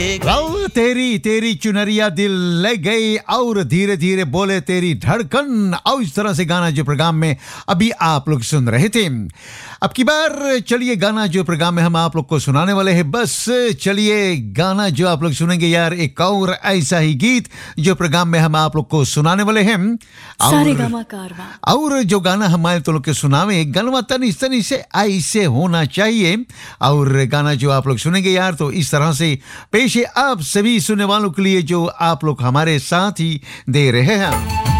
Wow, तेरी तेरी चुनरिया दिल ले गई और धीरे धीरे बोले तेरी धड़कन, और इस तरह से गाना जो प्रोग्राम में अभी आप लोग सुन रहे थे। अब की बार चलिए गाना जो प्रोग्राम में हम आप लोग को सुनाने वाले हैं, बस चलिए गाना जो आप लोग सुनेंगे यार, एक और ऐसा ही गीत जो प्रोग्राम में हम आप लोग को सुनाने वाले हैं। और जो गाना हमारे तो लोग के सुनावे गनवा तनी तनी से ऐसे होना चाहिए। और गाना जो आप लोग सुनेंगे यार, तो इस तरह से पेश है आप सभी सुनने वालों के लिए जो आप लोग हमारे साथ ही दे रहे हैं।